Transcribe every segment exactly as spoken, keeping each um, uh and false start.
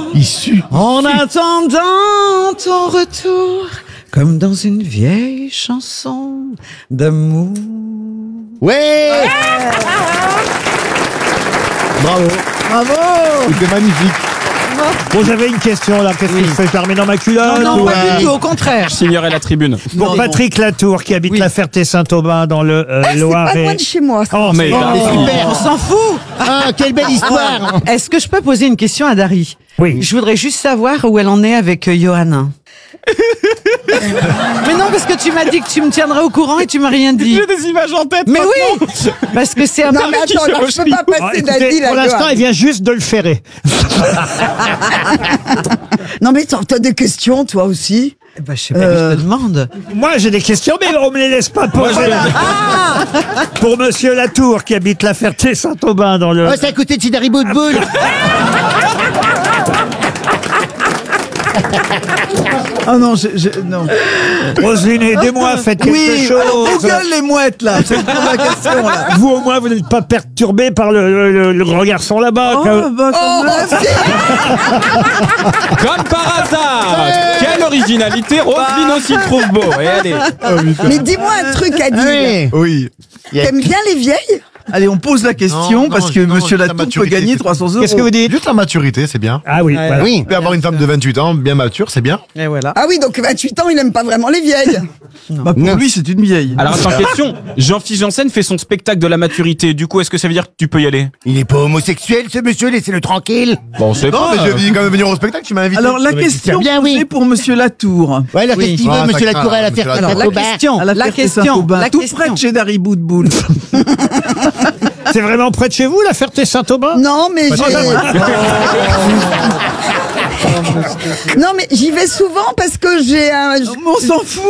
Issu. En attendant ton retour, comme dans une vieille chanson d'amour. Ouais. Bravo. Bravo. C'était magnifique. Bon, j'avais une question là. Qu'est-ce Oui. que je fais? Je la remets dans ma culotte? Non, non, ou, pas euh, du tout, au contraire. Je signerai la tribune. Pour Non, Patrick Latour, qui habite Oui. la Ferté-Saint-Aubin dans le euh, Ah, c'est pas Loiret. loin de chez moi. ça. Oh, mais là, On s'en fout. Ah, quelle belle histoire. Est-ce que je peux poser une question à Dari? Oui. Je voudrais juste savoir où elle en est avec euh, Johanna. Mais non, parce que tu m'as dit que tu me tiendrais au courant et tu m'as rien dit. j'ai des images en tête. Mais maintenant. oui, parce que c'est un Non, peu... mais attends, là, je peux pas Ah, passer écoutez, Dadi, là. pour l'instant, Johan. il vient juste de le ferrer. Non, mais t'as t'as des questions, toi aussi. Eh ben, je sais pas, mais je te demande. Moi, j'ai des questions, mais on me les laisse pas poser. Pour Monsieur Latour, qui habite la Ferté-Saint-Aubin dans le... Oh, c'est à côté de Sidari Boudboul. Ah non, je, je- non. Roselyne, aidez-moi, faites quelque Oui, chose. alors Google les mouettes, là. C'est pour ma question, là. Vous, au moins, vous n'êtes pas perturbé par le, le- le- le grand garçon là-bas. Oh, que- bah, quand même. Comme par hasard. Quelle originalité. Roselyne aussi le trouve beau. Et allez. Mais dis-moi un truc, Adil. Oui. Oui. T'aimes bien les vieilles? Allez, on pose la question Non, parce non, que non, Monsieur juste la Latour peut maturité, gagner c'est trois cents euros. Qu'est-ce que vous dites? Juste la maturité, c'est bien. Ah oui, voilà. Oui. Et avoir une femme de vingt-huit ans, bien mature, c'est bien. Et voilà. Ah oui, donc vingt-huit ans, il aime pas vraiment les vieilles. Bah, pour lui, c'est une vieille. Alors attends, question. Jean-Philippe Janssen fait son spectacle de la maturité. Du coup, est-ce que ça veut dire que tu peux y aller? Il est pas homosexuel, ce monsieur, laissez-le tranquille. Bon, c'est Non, pas. mais je vais quand même venir au spectacle, tu m'as invité. Alors, la mais question c'est bien, posée oui. pour Monsieur Latour. Ouais, alors Oui. qu'est-ce qu'il veut, Ah, monsieur ça Latour, à la craint, monsieur Ferté-Saint-Aubin? Alors, la question, À la, la Ferté question, Saint-Aubin, la tout question. près de chez Dari Boudboul. C'est vraiment près de chez vous, la Ferté-Saint-Aubin? Non, mais j'ai... Non, mais j'y vais souvent parce que j'ai un... Mais on s'en fout.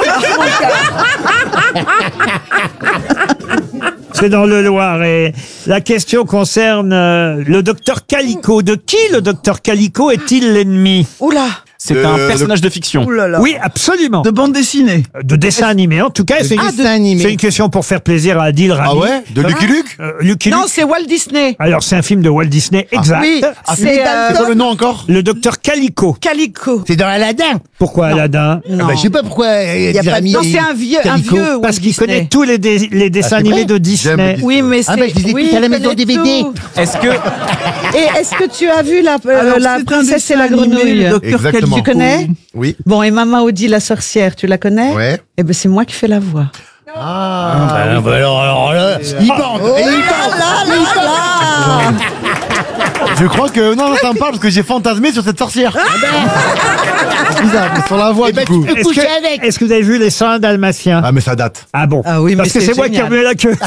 C'est dans le Loiret. La question concerne euh, le docteur Calico. De qui le docteur Calico est-il l'ennemi? Oula. C'est Euh, un le- personnage de fiction. Ouh là là. Oui, absolument. De bande dessinée. De dessin animé. En tout cas, c'est une, dessin animé. c'est une question pour faire plaisir à Adil Rami. Ah ouais? De Lucky Luke? Euh, Lucky Non, Luke. c'est Walt Disney. Alors, c'est un film de Walt Disney, exact. Oui, Ah, c'est euh, C'est quoi le nom encore? Le docteur Calico. Calico. C'est dans Aladdin. Pourquoi Aladdin? Ah bah, je sais pas pourquoi. euh, Y a Adil pas de- Rami Non, est c'est un vieux, un Calico. vieux Walt Parce qu'il Disney. connaît tous les, dé- les dessins Ah, c'est animés vrai de Disney. J'aime Oui, mais c'est... Ah bah, je les ai oui, tous à la il maison connaît D V D. tout. Est-ce que. Et est-ce que tu as vu la, euh, Alors, la c'est un princesse et dessin la animé, grenouille? le docteur Exactement. Tu connais? Oui. Bon, et Maman Audi la sorcière, tu la connais? Ouais. Eh ben, c'est moi qui fais la voix. Ah, bah, bah, alors, alors là, il bande. Et il bande. Je crois que. Non, non, ça me parle parce que j'ai fantasmé sur cette sorcière. C'est bizarre, mais sur la voix, Eh du ben, coup. tu peux Est-ce coucher que, avec. est-ce que vous avez vu les seins dalmatiens? Ah, mais ça date. Ah bon? Ah oui, mais Parce que c'est c'est moi qui ai génial. remué la queue.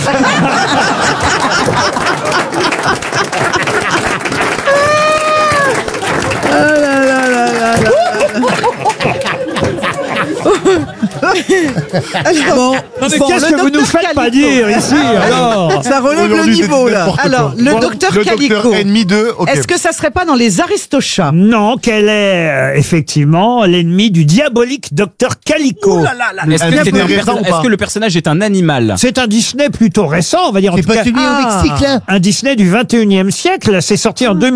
Bon, Non, mais bon, qu'est-ce le que vous nous docteur faites pas Calico. dire ici alors? Ça relève le Aujourd'hui, c'est niveau, là. n'importe Alors, quoi. le Bon, docteur le Calico. docteur ennemi de. Ok. Est-ce que ça serait pas dans les Aristochats? Non, qu'elle est euh, effectivement l'ennemi du diabolique docteur Calico. Est-ce que, Est-ce c'est que un c'est perso- récent ou est-ce pas que le personnage est un animal? C'est un Disney plutôt récent, on va dire en C'est tout pas cas. celui au Ah. Mexique, là. Un Disney du vingt et unième siècle. C'est sorti en deux mille.